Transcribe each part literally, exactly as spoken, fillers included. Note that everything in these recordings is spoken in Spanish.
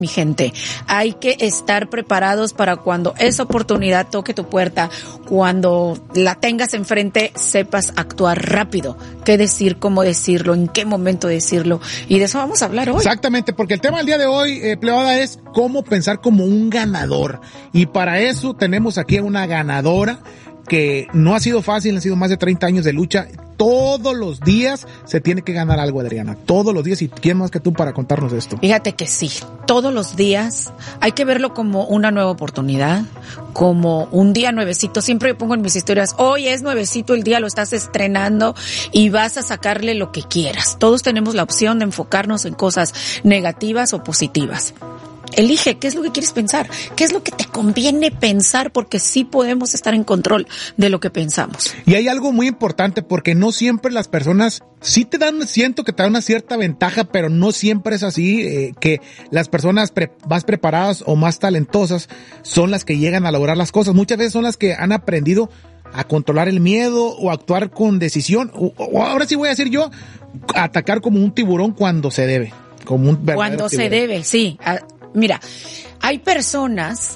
Mi gente, hay que estar preparados para cuando esa oportunidad toque tu puerta, cuando la tengas enfrente, sepas actuar rápido, qué decir, cómo decirlo, en qué momento decirlo, y de eso vamos a hablar hoy. Exactamente, porque el tema del día de hoy, eh, plebada, es cómo pensar como un ganador, y para eso tenemos aquí a una ganadora que no ha sido fácil, han sido más de treinta años de lucha. Todos los días se tiene que ganar algo, Adriana. Todos los días. ¿Y quién más que tú para contarnos esto? Fíjate que sí. Todos los días hay que verlo como una nueva oportunidad, como un día nuevecito. Siempre yo pongo en mis historias, hoy es nuevecito el día, lo estás estrenando y vas a sacarle lo que quieras. Todos tenemos la opción de enfocarnos en cosas negativas o positivas. Elige qué es lo que quieres pensar, qué es lo que te conviene pensar, porque sí podemos estar en control de lo que pensamos. Y hay algo muy importante, porque no siempre las personas sí te dan, siento que te dan una cierta ventaja, pero no siempre es así, eh, que las personas pre- más preparadas o más talentosas son las que llegan a lograr las cosas. Muchas veces son las que han aprendido a controlar el miedo o actuar con decisión, o, o ahora sí voy a decir yo, atacar como un tiburón cuando se debe, como un verdadero Cuando tiburón. se debe, sí. Mira, hay personas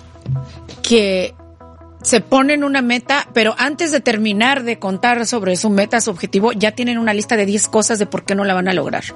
que se ponen una meta, pero antes de terminar de contar sobre su meta, su objetivo, ya tienen una lista de diez cosas de por qué no la van a lograr.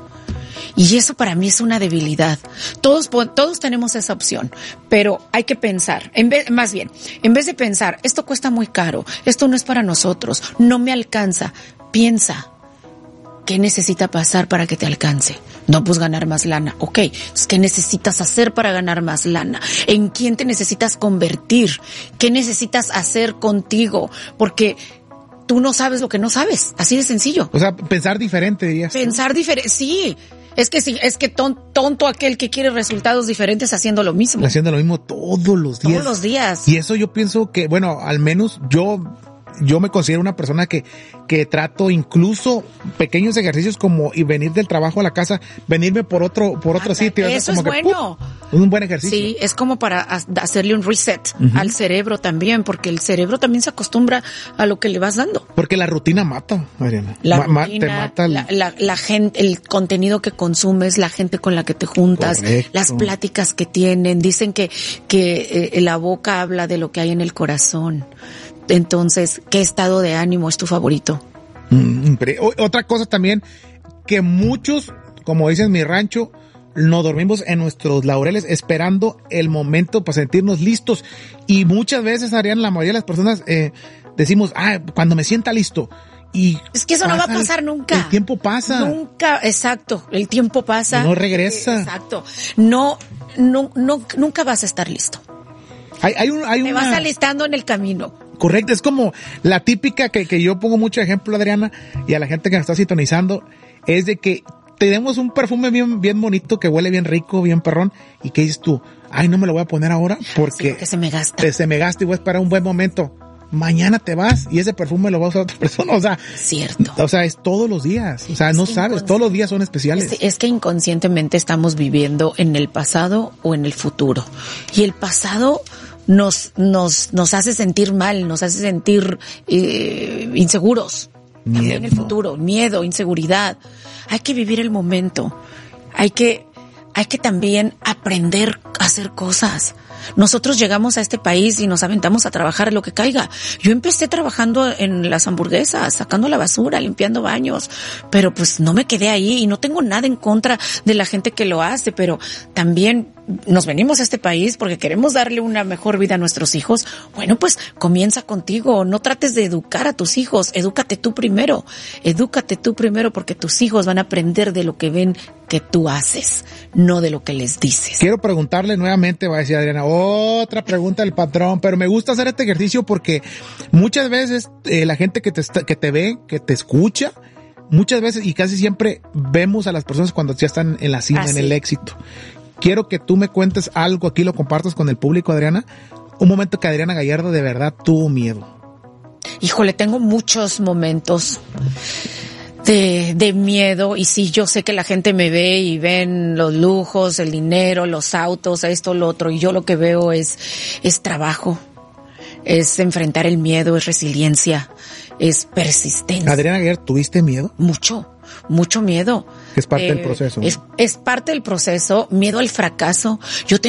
Y eso para mí es una debilidad. Todos, todos tenemos esa opción, pero hay que pensar, en vez, más bien, en vez de pensar, esto cuesta muy caro, esto no es para nosotros, no me alcanza, piensa, ¿qué necesita pasar para que te alcance? No, pues ganar más lana. Ok, entonces, ¿qué necesitas hacer para ganar más lana? ¿En quién te necesitas convertir? ¿Qué necesitas hacer contigo? Porque tú no sabes lo que no sabes. Así de sencillo. O sea, pensar diferente, dirías. Pensar diferente, sí. Es que sí, es que ton, tonto aquel que quiere resultados diferentes haciendo lo mismo. Haciendo lo mismo todos los días. Todos los días. Y eso yo pienso que, bueno, al menos yo... Yo me considero una persona que, que trato incluso pequeños ejercicios como y venir del trabajo a la casa, venirme por otro, por otro Ah, sitio. Eso como es que, bueno. ¡pum! Un buen ejercicio. Sí, es como para hacerle un reset uh-huh. al cerebro también, porque el cerebro también se acostumbra a lo que le vas dando. Porque la rutina mata, Mariana. La Ma- rutina, te mata el... la, la, la gente, el contenido que consumes, la gente con la que te juntas, correcto, las pláticas que tienen, dicen que, que eh, la boca habla de lo que hay en el corazón. Entonces, ¿qué estado de ánimo es tu favorito? Mm, otra cosa también, que muchos, como dicen en mi rancho, nos dormimos en nuestros laureles esperando el momento para sentirnos listos. Y muchas veces, Ariana, la mayoría de las personas eh, decimos, ah, cuando me sienta listo. Y es que eso no va a pasar nunca. El tiempo pasa. Nunca, exacto. El tiempo pasa. No regresa. Exacto. No, no, no, nunca vas a estar listo. Hay, hay un, hay Te una... vas alistando en el camino. Correcto, es como la típica que, que yo pongo mucho ejemplo, Adriana, y a la gente que me está sintonizando, es de que tenemos un perfume bien, bien bonito, que huele bien rico, bien perrón, y que dices tú, ay, no me lo voy a poner ahora porque, sí, que se me gasta. Te, se me gasta y voy a esperar un buen momento. Mañana te vas y ese perfume lo va a usar otra persona, o sea. Cierto. O sea, es todos los días, o sea, es no sabes, todos los días son especiales. Es, es que inconscientemente estamos viviendo en el pasado o en el futuro. Y el pasado nos, nos, nos hace sentir mal, nos hace sentir eh, inseguros. Miedo. También el futuro, miedo, inseguridad. Hay que vivir el momento. Hay que, hay que también aprender a hacer cosas. Nosotros llegamos a este país y nos aventamos a trabajar lo que caiga. Yo empecé trabajando en las hamburguesas, sacando la basura, limpiando baños, pero pues no me quedé ahí y no tengo nada en contra de la gente que lo hace, pero también nos venimos a este país porque queremos darle una mejor vida a nuestros hijos. Bueno, pues comienza contigo, no trates de educar a tus hijos, edúcate tú primero, edúcate tú primero porque tus hijos van a aprender de lo que ven que tú haces, no de lo que les dices. Quiero preguntarle nuevamente, va a decir Adriana, otra pregunta del patrón, pero me gusta hacer este ejercicio porque muchas veces eh, la gente que te, que te ve, que te escucha, muchas veces y casi siempre vemos a las personas cuando ya están en la cima, ah, en sí. el éxito. Quiero que tú me cuentes algo, aquí lo compartas con el público, Adriana, un momento que Adriana Gallardo de verdad tuvo miedo. Híjole, tengo muchos momentos de, de miedo, y sí, yo sé que la gente me ve y ven los lujos, el dinero, los autos, esto, lo otro, y yo lo que veo es, es trabajo, es enfrentar el miedo, es resiliencia, es persistencia. Adriana Aguirre, ¿tuviste miedo? Mucho, mucho miedo. Es parte Eh, del proceso. Es, es parte del proceso, miedo al fracaso. Yo